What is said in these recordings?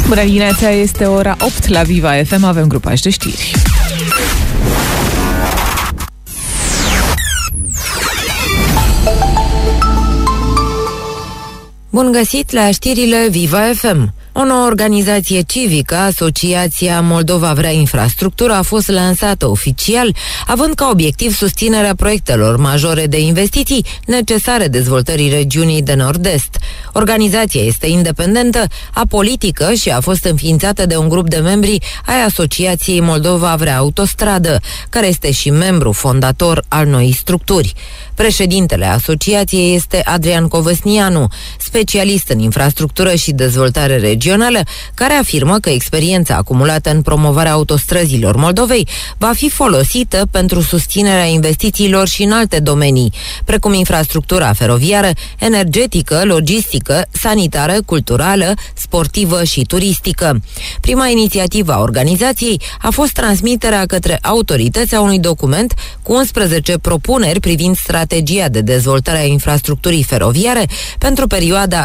Bună dimineața, este ora 8 la Viva FM, avem grupaj de știri. Bun găsit la știrile Viva FM. O nouă organizație civică, Asociația Moldova Vrea Infrastructură, a fost lansată oficial, având ca obiectiv susținerea proiectelor majore de investiții necesare dezvoltării regiunii de nord-est. Organizația este independentă, apolitică și a fost înființată de un grup de membri ai Asociației Moldova Vrea Autostradă, care este și membru fondator al noii structuri. Președintele asociației este Adrian Covăsnianu, specialist în infrastructură și dezvoltare regională, care afirmă că experiența acumulată în promovarea autostrăzilor Moldovei va fi folosită pentru susținerea investițiilor și în alte domenii, precum infrastructura feroviară, energetică, logistică, sanitară, culturală, sportivă și turistică. Prima inițiativă a organizației a fost transmiterea către autorități a unui document cu 11 propuneri privind strategia de dezvoltare a infrastructurii feroviare pentru perioada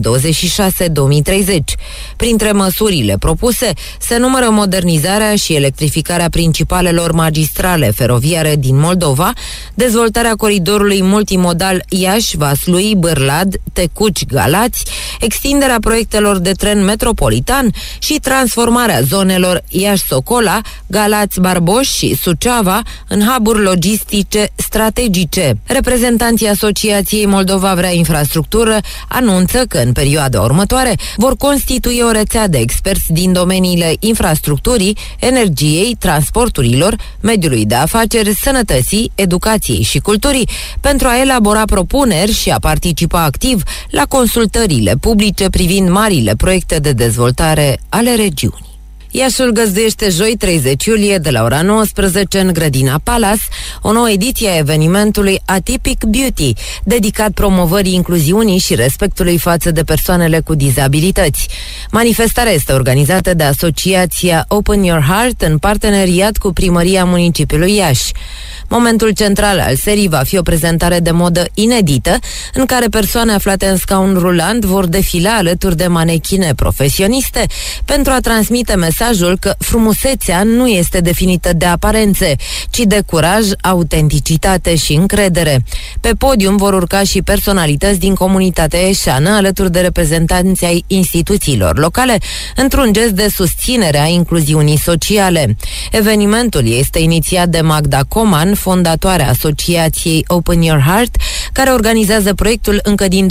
2026-2030. Printre măsurile propuse se numără modernizarea și electrificarea principalelor magistrale feroviare din Moldova, dezvoltarea coridorului multimodal Iași-Vaslui, Bârlad, Tecuci-Galați, extinderea proiectelor de tren metropolitan și transformarea zonelor Iași-Socola, Galați-Barboș și Suceava în hub-uri logistice strategice. Reprezentanții Asociației Moldova Vrea Infrastructură anunță că în perioada următoare vor constitui o rețea de experți din domeniile infrastructurii, energiei, transporturilor, mediului de afaceri, sănătății, educației și culturii pentru a elabora propuneri și a participa activ la consultările publice privind marile proiecte de dezvoltare ale regiunii. Iașiul găzduiește joi 30 iulie de la ora 19 în Grădina Palace o nouă ediție a evenimentului Atypic Beauty, dedicat promovării incluziunii și respectului față de persoanele cu dizabilități. Manifestarea este organizată de Asociația Open Your Heart în parteneriat cu Primăria Municipiului Iași. Momentul central al serii va fi o prezentare de modă inedită, în care persoane aflate în scaun rulant vor defila alături de manechine profesioniste pentru a transmite mesajul că frumusețea nu este definită de aparențe, ci de curaj, autenticitate și încredere. Pe podium vor urca și personalități din comunitatea ieșeană, alături de reprezentanții ai instituțiilor locale, într-un gest de susținere a incluziunii sociale. Evenimentul este inițiat de Magda Coman, fondatoarea Asociației Open Your Heart, care organizează proiectul încă din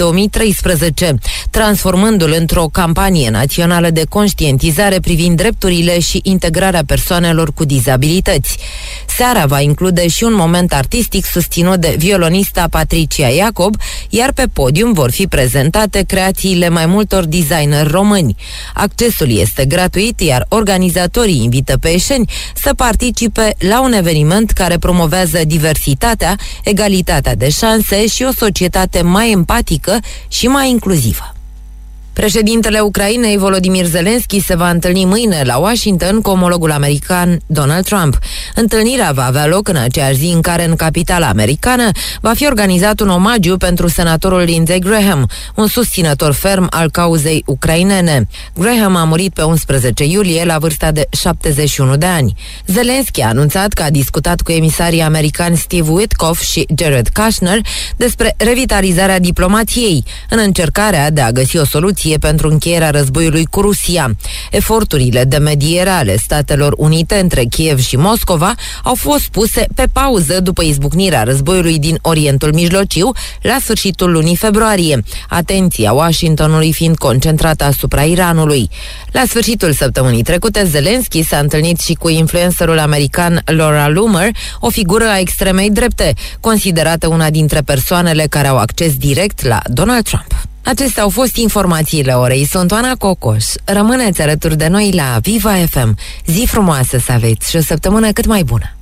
2013, transformându-l într-o campanie națională de conștientizare privind drepturile și integrarea persoanelor cu dizabilități. Seara va include și un moment artistic susținut de violonista Patricia Iacob, iar pe podium vor fi prezentate creațiile mai multor designeri români. Accesul este gratuit, iar organizatorii invită pe ieșeni să participe la un eveniment care promovează diversitatea, egalitatea de șanse și o societate mai empatică și mai inclusivă. Președintele Ucrainei, Volodymyr Zelensky, se va întâlni mâine la Washington cu omologul american Donald Trump. Întâlnirea va avea loc în aceeași zi în care în capitala americană va fi organizat un omagiu pentru senatorul Lindsey Graham, un susținător ferm al cauzei ucrainene. Graham a murit pe 11 iulie la vârsta de 71 de ani. Zelensky a anunțat că a discutat cu emisarii americani Steve Witkoff și Jared Kushner despre revitalizarea diplomației, în încercarea de a găsi o soluție pentru încheierea războiului cu Rusia. Eforturile de mediere ale Statelor Unite între Kiev și Moscova au fost puse pe pauză după izbucnirea războiului din Orientul Mijlociu la sfârșitul lunii februarie, atenția Washingtonului fiind concentrată asupra Iranului. La sfârșitul săptămânii trecute, Zelensky s-a întâlnit și cu influencerul american Laura Loomer, o figură a extremei drepte, considerată una dintre persoanele care au acces direct la Donald Trump. Acestea au fost informațiile orei. Sunt Oana Cocoș. Rămâneți alături de noi la Viva FM. Zi frumoasă să aveți și o săptămână cât mai bună.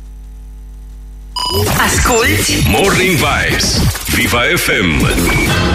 Asculți Morning Vibes, Viva FM.